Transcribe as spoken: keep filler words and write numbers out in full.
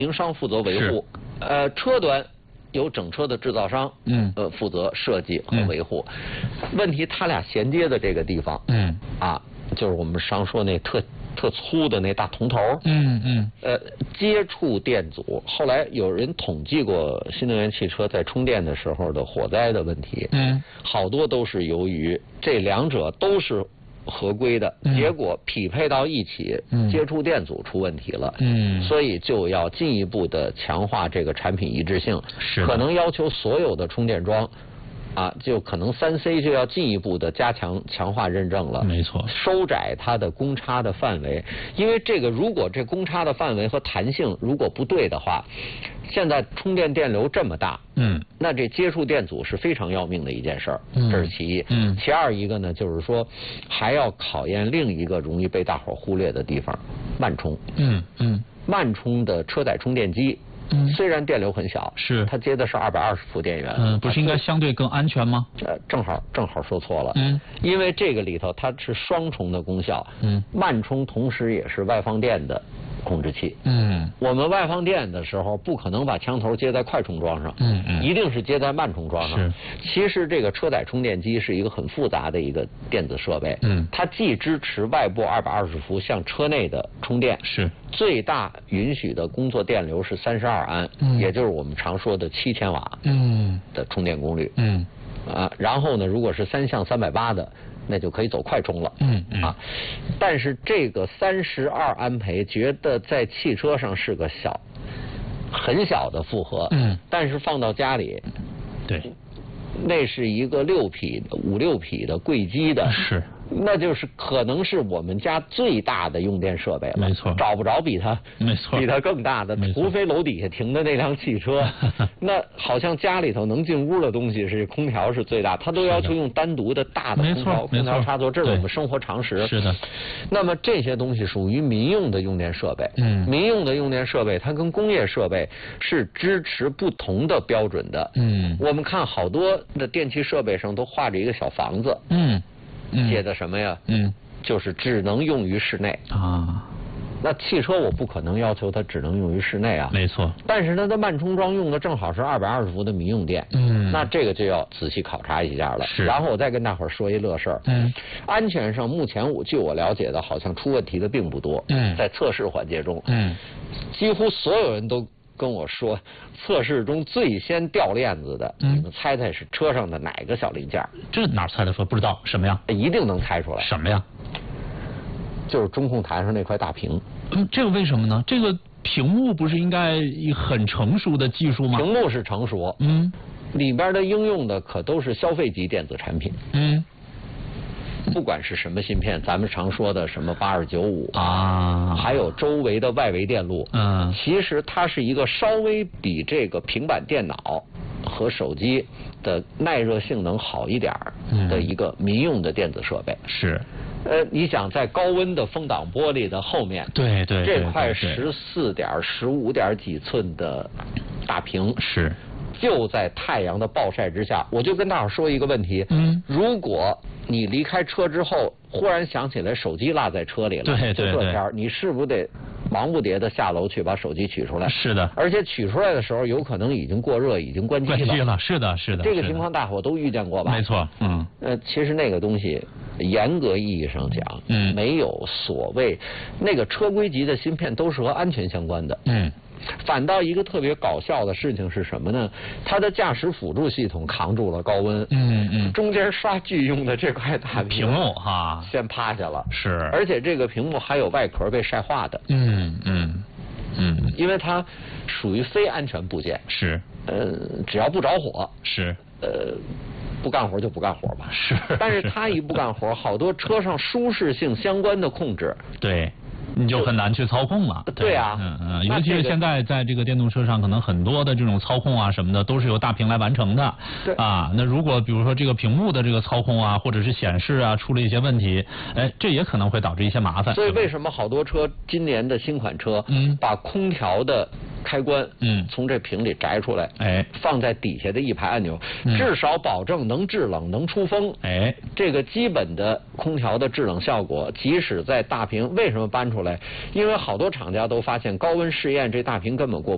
营商负责维护，呃，车端由整车的制造商，嗯，呃，负责设计和维护。嗯、问题它俩衔接的这个地方，嗯，啊，就是我们常说那特特粗的那大铜头，嗯嗯，呃，接触电阻。后来有人统计过新能源汽车在充电的时候的火灾的问题，嗯，好多都是由于这两者都是合规的，嗯、结果匹配到一起，嗯、接触电阻出问题了，嗯，所以就要进一步的强化这个产品一致性，是可能要求所有的充电桩。啊，就可能三 C 就要进一步的加强强化认证了，没错，收窄它的公差的范围，因为这个如果这公差的范围和弹性如果不对的话，现在充电电流这么大，嗯，那这接触电阻是非常要命的一件事儿，嗯，这是其一，嗯，其二一个呢，就是说还要考验另一个容易被大伙忽略的地方，慢充，嗯嗯，慢充的车载充电机。嗯，虽然电流很小，是它接的是二百二十伏电源，嗯，不是应该相对更安全吗？呃，正好正好说错了，嗯，因为这个里头它是双重的功效，嗯，慢充同时也是外放电的控制器，嗯，我们外放电的时候不可能把枪头接在快充桩上，嗯嗯，一定是接在慢充桩上。是，其实这个车载充电机是一个很复杂的一个电子设备，嗯，它既支持外部二百二十伏向车内的充电，是最大允许的工作电流是三十二安，嗯，也就是我们常说的七千瓦，嗯，的充电功率，嗯，啊，然后呢，如果是三向三百八的。那就可以走快充了，嗯嗯啊，但是这个三十二安培觉得在汽车上是个小很小的负荷，嗯，但是放到家里，对，那是一个六匹五六匹的贵机的，是。那就是可能是我们家最大的用电设备了，没错，找不着比它没错比它更大的，除非楼底下停的那辆汽车。那好像家里头能进屋的东西是空调是最大，它都要求用单独的大的空调空调插座，这是我们生活常识。是的。那么这些东西属于民用的用电设备，嗯，民用的用电设备它跟工业设备是支持不同的标准的，嗯，我们看好多的电器设备上都画着一个小房子，嗯。写的什么呀？嗯，就是只能用于室内啊。那汽车我不可能要求它只能用于室内啊。没错。但是它的慢充桩用的正好是二百二十伏的民用电。嗯。那这个就要仔细考察一下了。是。然后我再跟大伙儿说一乐事儿。嗯。安全上目前我据我了解的，好像出问题的并不多。嗯。在测试环节中，嗯，几乎所有人都跟我说，测试中最先掉链子的，嗯、你们猜猜是车上的哪个小零件？这哪猜得出？不知道什么呀？一定能猜出来。什么呀？就是中控台上那块大屏。嗯，这个为什么呢？这个屏幕不是应该很成熟的技术吗？屏幕是成熟，嗯，里边的应用的可都是消费级电子产品，嗯。不管是什么芯片，咱们常说的什么八二九五啊，还有周围的外围电路，嗯，其实它是一个稍微比这个平板电脑和手机的耐热性能好一点的一个民用的电子设备。是，呃，你想在高温的风挡玻璃的后面，对对，这块十四点十五点几寸的大屏是。就在太阳的暴晒之下，我就跟大伙说一个问题，嗯，如果你离开车之后，忽然想起来手机落在车里了，对对对，你是不是得忙不迭的下楼去把手机取出来？是的，而且取出来的时候，有可能已经过热，已经关机了。关机了，是的，是的。这个情况大伙都遇见过吧？没错，嗯。呃，其实那个东西，严格意义上讲，嗯，没有所谓那个车规级的芯片都是和安全相关的，嗯。反倒一个特别搞笑的事情是什么呢？它的驾驶辅助系统扛住了高温，嗯嗯，中间刷剧用的这块大屏幕哈，先趴下了，是，而且这个屏幕还有外壳被晒化的，嗯嗯嗯，因为它属于非安全部件，是，呃，只要不着火，是，呃。不干活就不干活吧，是，但是它一不干活，好多车上舒适性相关的控制，对。你就很难去操控了。对啊，嗯嗯，尤其是现在在这个电动车上，可能很多的这种操控啊什么的，都是由大屏来完成的。对啊，那如果比如说这个屏幕的这个操控啊，或者是显示啊，出了一些问题，哎，这也可能会导致一些麻烦。所以为什么好多车今年的新款车，嗯，把空调的开关，嗯，从这屏里摘出来，哎，放在底下的一排按钮，嗯、至少保证能制冷、能出风。哎，这个基本的空调的制冷效果，即使在大屏，为什么搬出来？因为好多厂家都发现高温试验这大屏根本过不